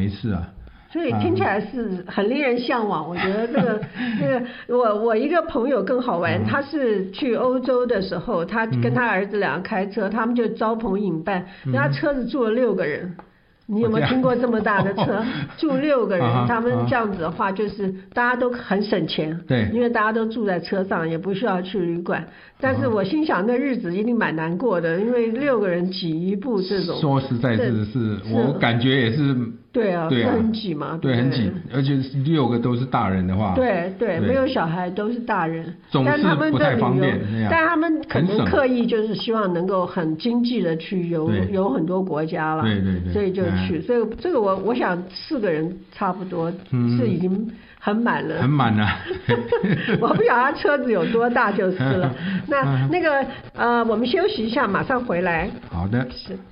没事啊。 所以听起来是很令人向往。我觉得我一个朋友更好玩，他是去欧洲的时候，他跟他儿子俩开车，他们就招朋引伴，他车子住了6个人。你有没有听过这么大的车住6个人？他们这样子的话，就是大家都很省钱， 对， 因为大家都住在车上，也不需要去旅馆。但是我心想，那日子一定蛮难过的，因为6个人挤一部这种。 说实在是我感觉也是。 对啊，是很挤嘛。 对，很挤，而且6个都是大人的话。 对，没有小孩都是大人， 总是不太方便。 但他们可能刻意就是希望能够很经济的去游很多国家了。 对。 所以就去，所以这个我想4个人差不多是已经很满了。 很满了。 我不晓得他车子有多大就是了。那个我们休息一下，马上回来。 好的。 是。